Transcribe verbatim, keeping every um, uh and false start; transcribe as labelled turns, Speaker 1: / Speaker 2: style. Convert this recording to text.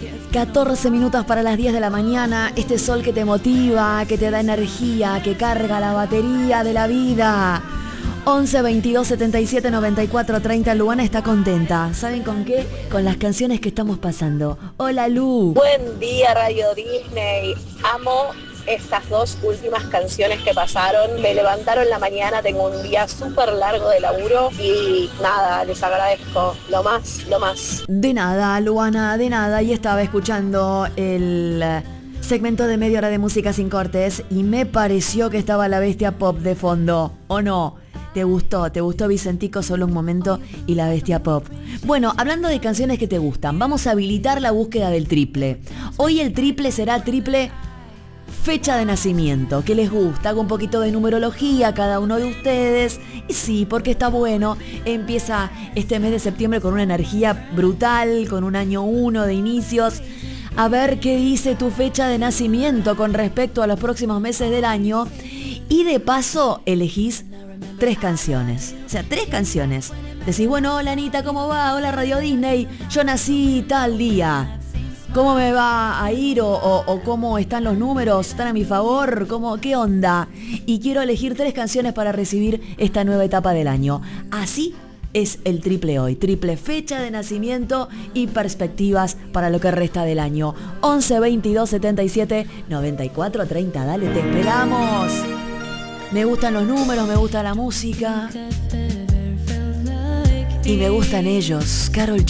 Speaker 1: catorce minutos para las diez de la mañana. Este sol que te motiva, que te da energía, que carga la batería de la vida. once veintidós setenta y siete noventa y cuatro treinta. Luana está contenta. ¿Saben con qué? Con las canciones que estamos pasando. Hola, Lu.
Speaker 2: Buen día, Radio Disney. Amo estas dos últimas canciones que pasaron. Me levantaron la mañana, tengo un día súper largo de laburo y nada, les agradezco. Lo más, lo más.
Speaker 1: De nada, Luana, de nada. Y estaba escuchando el segmento de media hora de música sin cortes y me pareció que estaba la bestia pop de fondo. ¿O no? ¿Te gustó? ¿Te gustó Vicentico Solo un Momento y la bestia pop? Bueno, hablando de canciones que te gustan, vamos a habilitar la búsqueda del triple. Hoy el triple será triple fecha de nacimiento. ¿Qué les gusta? Hago un poquito de numerología a cada uno de ustedes. Y sí, porque está bueno. Empieza este mes de septiembre con una energía brutal, con un año uno de inicios. A ver qué dice tu fecha de nacimiento con respecto a los próximos meses del año. Y de paso elegís tres canciones. O sea, tres canciones. Decís, bueno, hola Anita, ¿cómo va? Hola Radio Disney. Yo nací tal día. ¿Cómo me va a ir? O, o, o cómo están los números, ¿están a mi favor? ¿Cómo, qué onda? Y quiero elegir tres canciones para recibir esta nueva etapa del año. Así es el triple hoy. Triple fecha de nacimiento y perspectivas para lo que resta del año. once veintidós setenta y siete noventa y cuatro treinta. Dale, te esperamos. Me gustan los números, me gusta la música. Y me gustan ellos. Karol G.